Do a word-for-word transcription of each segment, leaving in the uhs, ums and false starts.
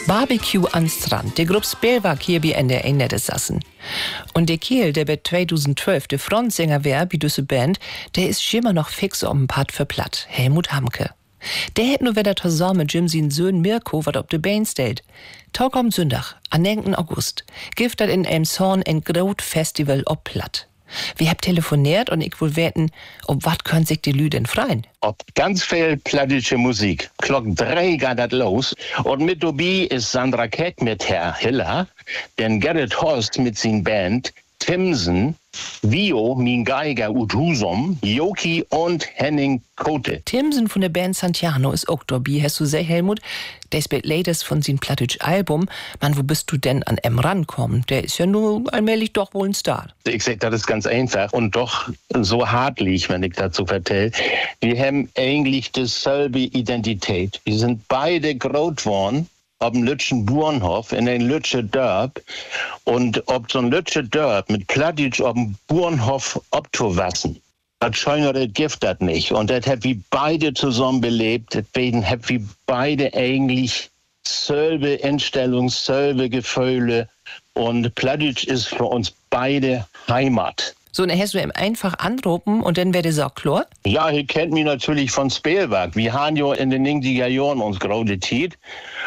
Barbecue an Strand. Die Gruppe Spelwak hier bei N D R Nette sassen. Und der Kiel, der bei zweitausendzwölf der Frontsänger wär, bei diese Band, der ist immer noch fix um ein Part für Platt. Helmut Hamke. Der hätt nur wieder zusammen mit Jim sin Söhn Mirko wat op de Bein stellt. Tag am Sonntag, am neunten August, gibt dat in Elmshorn ein Groot Festival op Platt. Wir hab telefoniert und ich will wetten, ob wat können sich die Lüden freien. Ob ganz viel plattische Musik. Glock drei geht das los. Und mit dabei ist Sandra Keck mit Herr Hiller, denn Gerrit Horst mit sin Band, Timsen, Vio, min Geiger ut Husum, Joki und Henning Kote. Timsen von der Band Santiano ist auch dabei. Hast du sehr, Helmut? Der spielt latest von sin plattisch Album. Mann, wo bist du denn an M rankommen? Der ist ja nur allmählich doch wohl ein Star. Ich sag, das ist ganz einfach und doch so hartlich, wenn ich dazu vertell. Wir haben eigentlich dieselbe Identität. Wir sind beide groß geworden auf dem Lütschen Burenhof in den Lütsche Dörp. Und ob so ein Lütsche Dörp mit Plattdeutsch auf dem Burenhof obtowassen, das schönere Gift das nicht. Und das hat wir beide zusammen belebt. Deswegen hat wir beide eigentlich selbe Einstellung, selbe Gefühle. Und Plattdeutsch ist für uns beide Heimat. So, dann hast du ihm einfach anrufen und dann werde auch klar? Ja, ihr kennt mich natürlich von Spelwak. Wir haben ja in den neunziger Jahren uns große Zeit.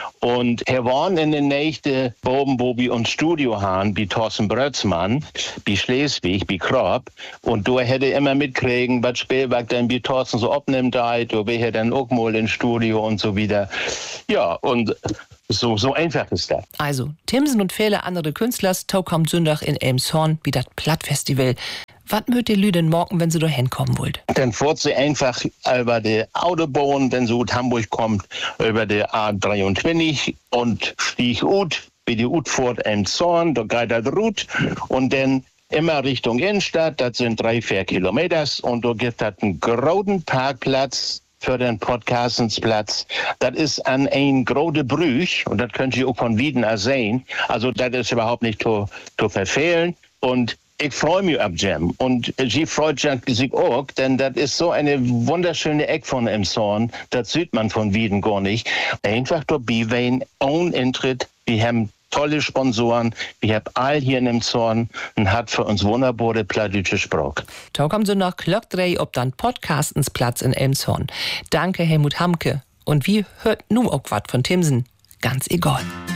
Und er waren in den nächsten Boben, wo wir uns Studio haben, wie Thorsten Brötzmann, wie Schleswig, wie Kropp. Und du hätte immer mitkriegen, was Spelwak dann wie Thorsten so abnimmt, du wäre dann auch mal ins Studio und so wieder. Ja, und so, so einfach ist das. Also, Timsen und viele andere Künstler, taugt am Sonntag in Elmshorn, wie das Plattfestival. Was mögt ihr Lüden morgen, wenn sie da hinkommen wollt? Dann fährt sie einfach über die Autobahn, wenn sie aus Hamburg kommt, über die A dreiundzwanzig und stieg ut, wie die Ut fährt Elmshorn, da geht das Rut und dann immer Richtung Innenstadt, das sind drei, vier Kilometer und da gibt es einen großen Parkplatz für den Podcastensplatz. Das ist an ein große Brüch und das könnt ihr auch von Wieden sehen. Also das ist überhaupt nicht zu, zu verfehlen und ich freue mich ab Jam und sie freut sich auch, denn das ist so eine wunderschöne Eck von Elmshorn, das sieht man von Wieden gar nicht. Einfach dabei, wenn ohne Eintritt, wir haben tolle Sponsoren, wir haben all hier in Elmshorn und hat für uns wunderbare plattdeutsche Sprache. Da kommen sie noch Glock drei ob dann Podcastensplatz in Elmshorn. Danke Helmut Hamke und wie hört nu auch was von Timsen? Ganz egal.